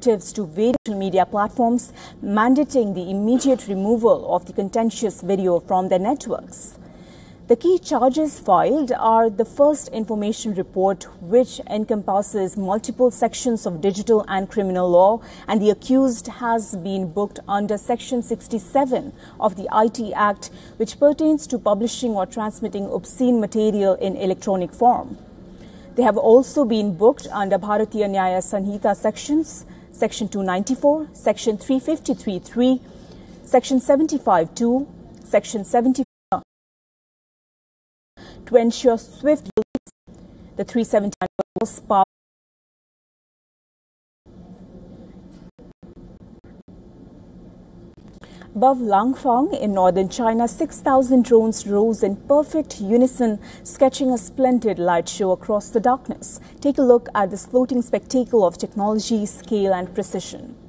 directives to various social media platforms mandating the immediate removal of the contentious video from their networks. The key charges filed are the first information report, which encompasses multiple sections of digital and criminal law, and the accused has been booked under Section 67 of the IT Act, which pertains to publishing or transmitting obscene material in electronic form. They have also been booked under Bharatiya Nyaya Sanhita sections, Section 294, Section 353.3, Section 75.2, Section 75 to ensure swift release. The 379 was passed. Above Langfang in northern China, 6,000 drones rose in perfect unison, sketching a splendid light show across the darkness. Take a look at this floating spectacle of technology, scale and precision.